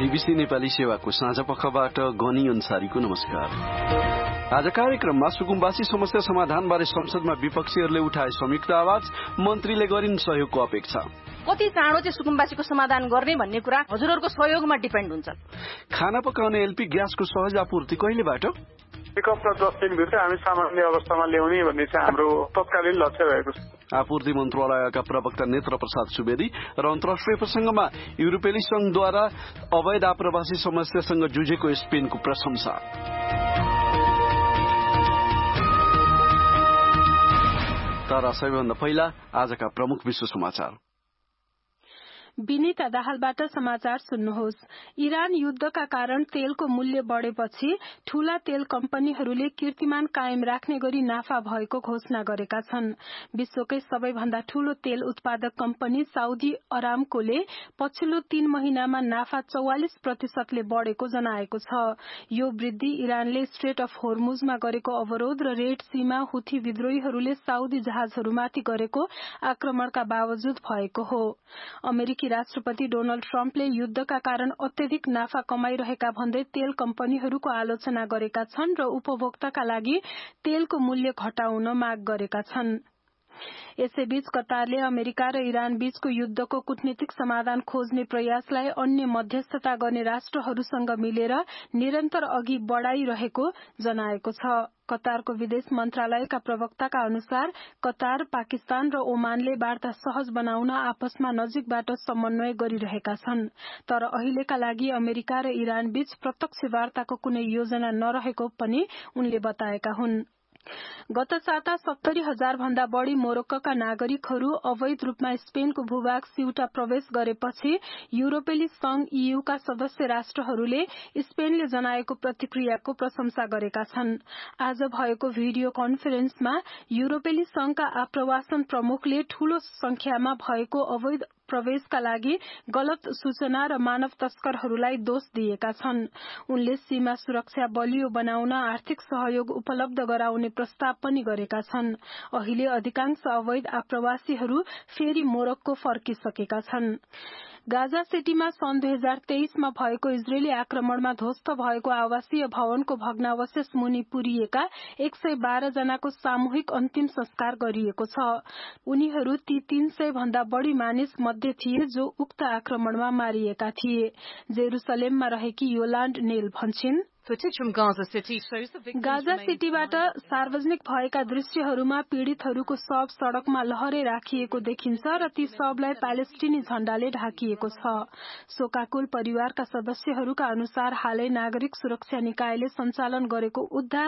BBC Nepali सेवाको साँझ पखबाट गनी अन्सारीको नमस्कार। आज कार्यक्रममा सुकुम्बासी समस्या समाधानबारे संसदमा विपक्षीहरूले उठाए संयुक्त आवाज, मन्त्रीले गरिन् सहयोगको अपेक्षा। कति चाँडो चाहिँ सुकुम्बासीको समाधान गर्ने भन्ने कुरा हजुरहरूको सहयोगमा डिपेन्ड हुन्छ। खाना पकाउने एलपी ग्यासको सहज आपूर्ति कहिलेबाट? एक हप्ता 10 दिनभित्र हामी सामान्य अवस्थामा ल्याउने भन्ने चाहिँ हाम्रो तत्कालीन लक्ष्य रहेको छ। आपूर्ति मन्त्रालयका प्रवक्ता नेत्र प्रसाद सुवेदी र अन्तर्राष्ट्रिय प्रसंगमा युरोपेली संघद्वारा अवैध आप्रवासी समस्यासँग जुझेको स्पेनको प्रशंसा। तर सबैभन्दा पहिला आजका प्रमुख विश्व समाचार। विनीता दाहालबाट समाचार सुन्नुहोस्। इरान युद्धका कारण तेलको मूल्य बढेपछि ठूला तेल कम्पनीहरूले कीर्तिमान कायम राख्ने गरी नाफा भएको घोषणा गरेका छन्। विश्वकै सबैभन्दा ठूलो तेल उत्पादक कम्पनी साउदी अरामकोले पछिल्लो 3 महिनामा नाफा 44% बढ़ेको जनाएको छ। यो वृद्धि इरानले स्ट्रेट अफ होर्मुजमा गरेको अवरोध र रेड सीमा हुथी विद्रोहीहरूले साउदी जहाजहरूमाथि गरेको आक्रमणका बावजुद भएको हो। अमेरिकी राष्ट्रपति डोनाल्ड ट्रम्पले युद्धका कारण अत्यधिक नाफा कमाइरहेका भन्दै तेल कम्पनीहरूको आलोचना गरेका छन् र उपभोक्ताका लागि तेलको मूल्य घटाउन माग गरेका छन्। यसैबीच कतारले अमेरिका र इरान बीचको युद्धको कूटनीतिक समाधान खोज्ने प्रयासलाई अन्य मध्यस्थता गर्ने राष्ट्रहरूसँग मिलेर निरन्तर अघि बढ़ाइरहेको जनाएको छ। कतारको विदेश मन्त्रालयका प्रवक्ताका अनुसार कतार, पाकिस्तान र ओमानले वार्ता सहज बनाउन आपसमा नजिकबाट समन्वय गरिरहेका छन्। तर अहिलेका लागि अमेरिका र इरान बीच प्रत्यक्ष वार्ताको कुनै योजना नरहेको पनि उनले बताएका हुन्। गत साता 70,000 भन्दा बढ़ी मोरक्कोका नागरिकहरू अवैध रूपमा स्पेनको भूभाग सिउटा प्रवेश गरेपछि युरोपेली संघ ईयूका सदस्य राष्ट्रहरूले स्पेनले जनाएको प्रतिक्रियाको प्रशंसा गरेका छन्। आज भएको भिडियो कन्फरेन्समा युरोपेली संघका आप्रवासन प्रमुखले ठूलो संख्यामा भएको अवैध प्रवेशका लागि गलत सूचना र मानव तस्करहरूलाई दोष दिएका छन्। उनले सीमा सुरक्षा बलियो बनाउन आर्थिक सहयोग उपलब्ध गराउने प्रस्ताव पनि गरेका छन्। अहिले अधिकांश अवैध आप्रवासीहरू फेरि मोरक्को फर्किसकेका छन्। गाजा सिटीमा सन् 2023मा भएको इजरायली आक्रमणमा ध्वस्त भएको आवासीय भवनको भग्नावशेष मुनि पुरिएका 112 जनाको सामूहिक अन्तिम संस्कार गरिएको छ। उनीहरू ती 300 भन्दा बढ़ी मानिस मध्ये थिए जो उक्त आक्रमणमा मारिएका थिए। जेरूसलेममा रहेकी योलान्ड नेल भन्छिन्, गाजा सिटीबाट सार्वजनिक भएका दृश्यहरूमा पीड़ितहरूको शव सड़कमा लहरै राखिएको देखिन्छ र ती शवलाई प्यालेस्टिनी झण्डाले ढाकिएको छ। शोकाकुल परिवारका सदस्यहरूका अनुसार हालै नागरिक सुरक्षा निकायले सञ्चालन गरेको उद्धार